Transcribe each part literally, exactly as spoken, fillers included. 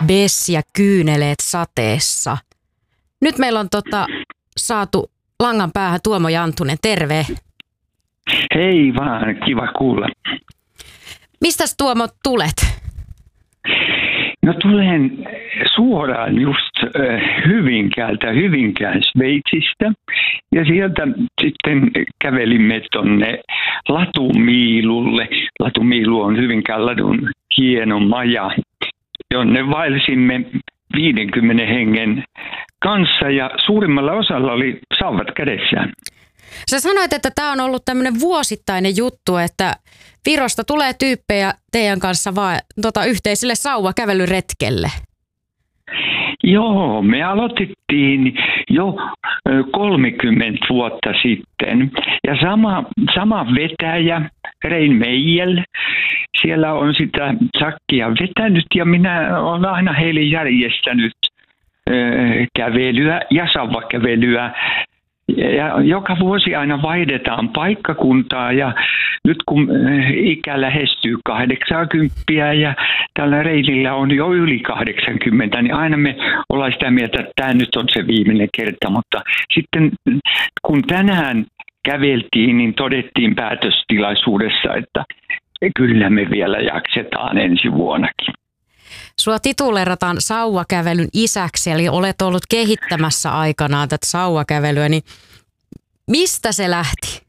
Bess ja kyyneleet sateessa. Nyt meillä on tota, saatu langan päähän Tuomo Jantunen. Terve. Hei vaan, kiva kuulla. Mistäs Tuomo tulet? No tulen suoraan just äh, Hyvinkäältä, Hyvinkään Sveitsistä. Ja sieltä sitten kävelimme tonne Latumiilulle. Latumiilu on Hyvinkään ladun hieno maja, jonne vaelsimme viidenkymmenen hengen kanssa ja suurimmalla osalla oli sauvat kädessään. Sä sanoit, että tämä on ollut tämmöinen vuosittainen juttu, että Virosta tulee tyyppejä teidän kanssa vaan tota, yhteiselle sauvakävelyretkelle. Joo, me aloitettiin jo kolmekymmentä vuotta sitten ja sama, sama vetäjä, Rein Meijel, siellä on sitä sakkia vetänyt ja minä olen aina heille järjestänyt kävelyä ja sauvakävelyä. Ja joka vuosi aina vaihdetaan paikkakuntaa ja nyt kun ikä lähestyy kahdeksankymmentä ja tällä reitillä on jo yli kahdeksankymmentä, niin aina me ollaan sitä mieltä, että tämä nyt on se viimeinen kerta. Mutta sitten kun tänään käveltiin, niin todettiin päätöstilaisuudessa, että kyllä me vielä jaksetaan ensi vuonnakin. Sua tituleerataan sauvakävelyn isäksi, eli olet ollut kehittämässä aikanaan tätä sauvakävelyä, niin mistä se lähti?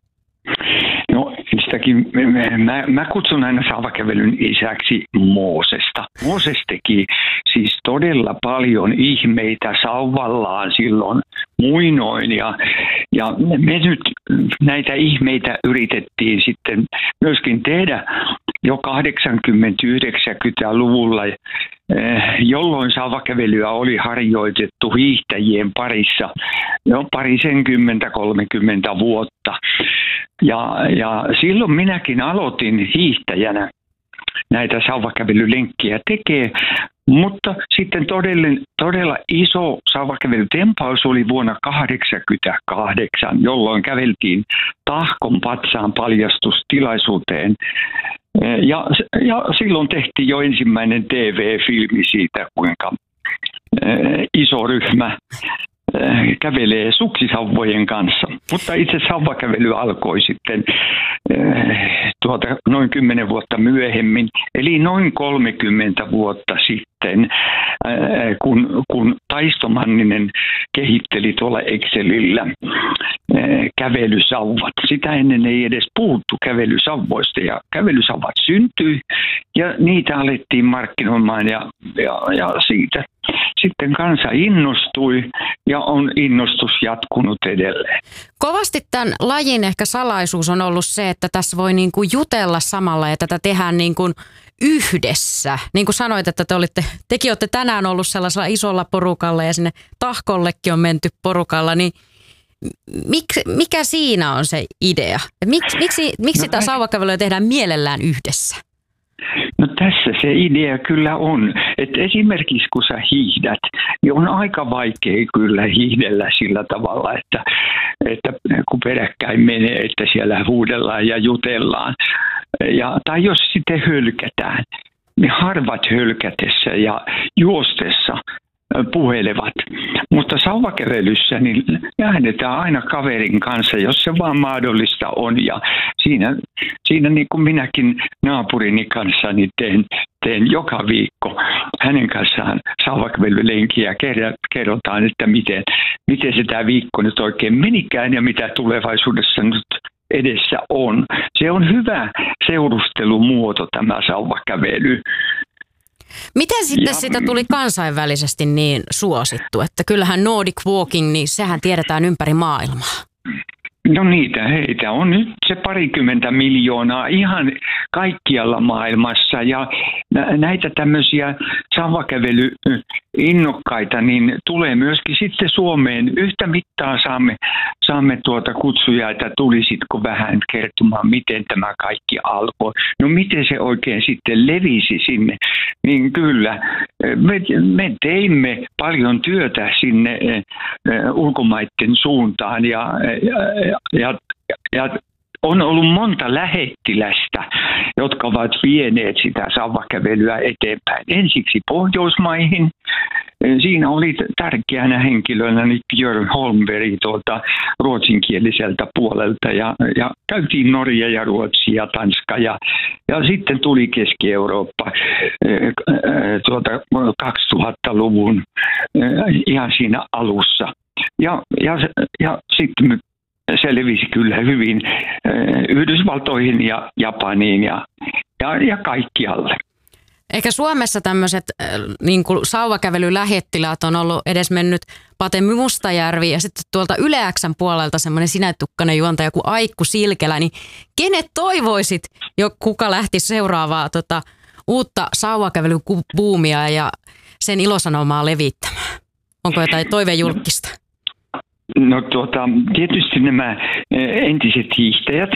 No ensinnäkin mä, mä kutsun aina sauvakävelyn isäksi Moosesta. Mooses teki siis todella paljon ihmeitä sauvallaan silloin muinoin ja, ja me nyt näitä ihmeitä yritettiin sitten myöskin tehdä jo kahdeksankymmentä-yhdeksänkymmentäluvulla, jolloin sauvakävelyä oli harjoitettu hiihtäjien parissa jo parisenkymmentä kolmekymmentä vuotta. Ja, ja silloin minäkin aloitin hiihtäjänä näitä sauvakävelylenkkiä tekee, mutta sitten todella, todella iso sauvakävelytempaus oli vuonna kahdeksankymmentäkahdeksan, jolloin käveltiin Tahkon patsaan paljastustilaisuuteen. Ja, ja silloin tehtiin jo ensimmäinen T V-filmi siitä, kuinka iso ryhmä kävelee suksisauvojen kanssa. Mutta itse sauvakävely alkoi sitten tuota, noin kymmenen vuotta myöhemmin, eli noin kolmekymmentä vuotta sitten, kun, kun Taisto Manninen kehitteli tuolla Excelillä kävelysauvat. Sitä ennen ei edes puhuttu kävelysauvoista ja kävelysauvat syntyi ja niitä alettiin markkinoimaan ja, ja, ja siitä sitten kansa innostui ja on innostus jatkunut edelleen. Kovasti tämän lajin ehkä salaisuus on ollut se, että tässä voi niin kuin jutella samalla ja tätä tehdään niin kuin yhdessä. Niin kuin sanoit, että te olitte, tekin olette tänään ollut sellaisella isolla porukalla ja sinne Tahkollekin on menty porukalla, niin mik, mikä siinä on se idea? Miksi, miksi, miksi sitä sauvakävelyä tehdään mielellään yhdessä? No tässä se idea kyllä on, että esimerkiksi kun sä hiihdät, niin on aika vaikea kyllä hiihdellä sillä tavalla, että, että kun peräkkäin menee, että siellä huudellaan ja jutellaan. Ja, tai jos sitten hölkätään, niin harvat hölkätessä ja juostessa puhelevat. Mutta sauvakävelyssä niin lähdetään aina kaverin kanssa, jos se vaan mahdollista on. Ja siinä, siinä niin kuin minäkin naapurini kanssa niin teen, teen joka viikko hänen kanssaan sauvakävelylenkiä. Kerrotaan, että miten, miten se tämä viikko nyt oikein menikään ja mitä tulevaisuudessa nyt edessä on. Se on hyvä seurustelumuoto tämä sauvakävely. Miten sitten ja, sitä tuli kansainvälisesti niin suosittu, että kyllähän Nordic Walking, niin sehän tiedetään ympäri maailmaa. No niitä heitä on nyt se parikymmentä miljoonaa ihan kaikkialla maailmassa ja näitä tämmöisiä sauvakävelyinnokkaita niin tulee myöskin sitten Suomeen. Yhtä mittaa saamme, saamme tuota kutsuja, että tulisitko vähän kertomaan, miten tämä kaikki alkoi. No miten se oikein sitten levisi sinne, niin kyllä me, me teimme paljon työtä sinne ulkomaiden suuntaan ja, ja Ja, ja on ollut monta lähettilästä, jotka ovat vieneet sitä sauvakävelyä eteenpäin. Ensiksi Pohjoismaihin. Siinä oli tärkeänä henkilönä niin Björn Holmberg tuolta ruotsinkieliseltä puolelta ja, ja käytiin Norja ja Ruotsi ja Tanska ja, ja sitten tuli Keski-Eurooppa tuolta kaksituhattaluvun ihan siinä alussa. Ja, ja, ja sitten se levisi kyllä hyvin Yhdysvaltoihin ja Japaniin ja, ja, ja kaikkialle. Eikä Suomessa tämmöiset niin kuin sauvakävelylähettiläät on ollut edes mennyt Pate Mustajärvi ja sitten tuolta Yle X:n puolelta semmoinen sinätukkainen juontaja kuin Aikku Silkelä, niin kenet toivoisit, jo kuka lähti seuraavaa tota, uutta sauvakävelybuumia ja sen ilosanomaa levittämään? Onko jotain toivejulkista? No tuota, tietysti nämä entiset hiihtäjät,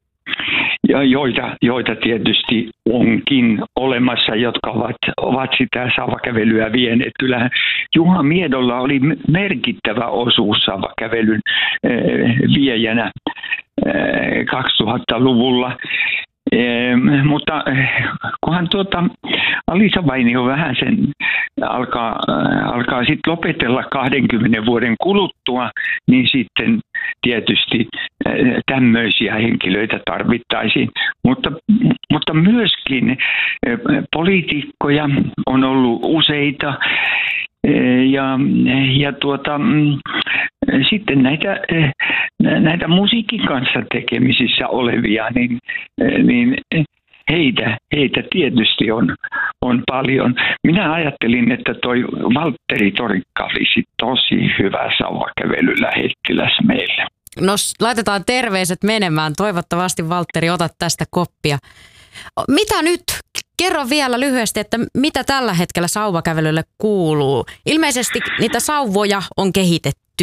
joita, joita tietysti onkin olemassa, jotka ovat, ovat sitä sauvakävelyä vieneet. Kyllähän Juha Miedolla oli merkittävä osuus sauvakävelyn viejänä kaksituhattaluvulla. E, mutta kunhan tuota Alisa Vainio vähän sen alkaa, alkaa sit lopetella kahdenkymmenen vuoden kuluttua, niin sitten tietysti tämmöisiä henkilöitä tarvittaisiin. Mutta, mutta myöskin poliitikkoja on ollut useita. Ja, ja tuota, sitten näitä, näitä musiikin kanssa tekemisissä olevia, niin, niin heitä, heitä tietysti on, on paljon. Minä ajattelin, että toi Valtteri Torikka olisi tosi hyvä sauvakävelylähettiläs meille. No laitetaan terveiset menemään. Toivottavasti Valtteri otat tästä koppia. Mitä nyt? Kerro vielä lyhyesti, että mitä tällä hetkellä sauvakävelylle kuuluu. Ilmeisesti niitä sauvoja on kehitetty.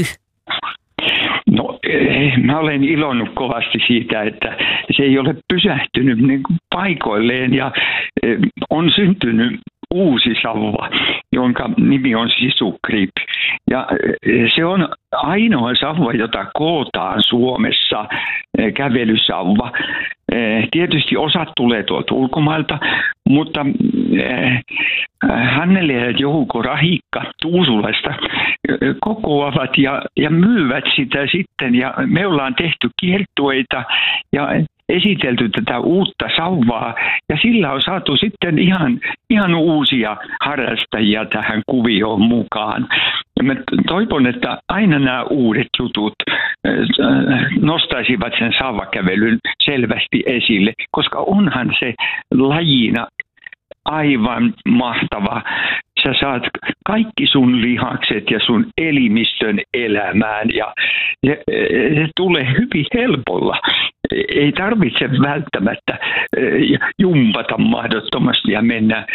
No, mä olen ilonnut kovasti siitä, että se ei ole pysähtynyt niin kuin paikoilleen ja on syntynyt uusi sauva, jonka nimi on Sisugrip. Ja se on ainoa sauva, jota kootaan Suomessa, kävelysauva. Tietysti osat tulee tuolta ulkomailta, mutta Hannele ja Jouko Rahikka Tuusulasta kokoavat ja, ja myyvät sitä sitten. Ja me ollaan tehty kiertueita ja esitelty tätä uutta sauvaa ja sillä on saatu sitten ihan, ihan uusia harrastajia tähän kuvioon mukaan. Ja mä toivon, että aina nämä uudet jutut nostaisivat sen sauvakävelyn selvästi esille, koska onhan se lajina aivan mahtava. Sä saat kaikki sun lihakset ja sun elimistön elämään ja se, se tulee hyvin helpolla. Ei tarvitse välttämättä jumpata mahdottomasti ja mennä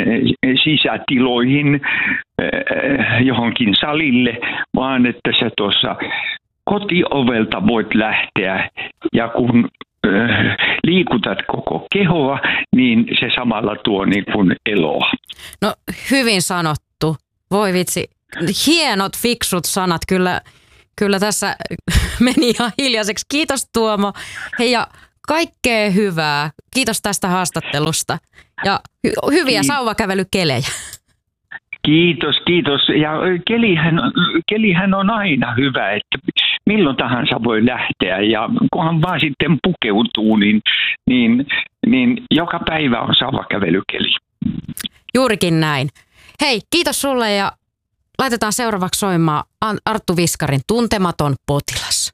sisätiloihin johonkin salille, vaan että sä tuossa kotiovelta voit lähteä ja kun liikutat koko kehoa, niin se samalla tuo niin kuin eloa. No hyvin sanottu. Voi vitsi. Hienot, fiksut sanat. Kyllä, kyllä tässä meni ihan hiljaiseksi. Kiitos Tuomo. Hei ja kaikkea hyvää. Kiitos tästä haastattelusta. Ja hy- hyviä Kiitos. Sauvakävelykelejä. Kiitos, kiitos. Ja kelihän, kelihän on aina hyvä, että milloin tahansa voi lähteä ja kunhan vaan sitten pukeutuu, niin, niin, niin joka päivä on sauvakävelykeli. Juurikin näin. Hei, kiitos sulle ja laitetaan seuraavaksi soimaan Arttu Viskarin Tuntematon potilas.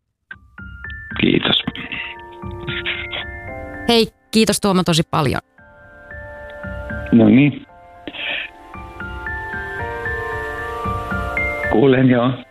Kiitos. Hei, kiitos Tuomo tosi paljon. No niin. Kuulen joo.